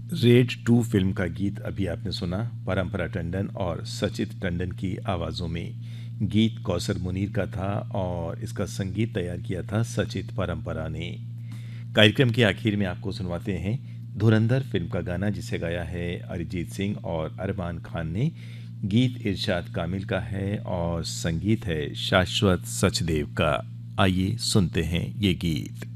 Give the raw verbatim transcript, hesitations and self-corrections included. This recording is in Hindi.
रेड टू फिल्म का गीत अभी आपने सुना परंपरा टंडन और सचित टंडन की आवाज़ों में। गीत कौसर मुनीर का था और इसका संगीत तैयार किया था सचित परंपरा ने। कार्यक्रम के आखिर में आपको सुनवाते हैं धुरंधर फिल्म का गाना जिसे गाया है अरिजीत सिंह और अरमान खान ने। गीत इरशाद कामिल का है और संगीत है शाश्वत सचदेव का। आइए सुनते हैं ये गीत।